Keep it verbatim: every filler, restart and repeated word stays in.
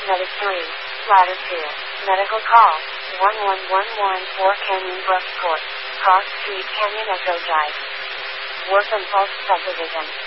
Medic three, Ladder two, Medical Call, one one one one four Canyon Brook Court, Cross Street Canyon Echo Drive. Work and Pulse Subdivision.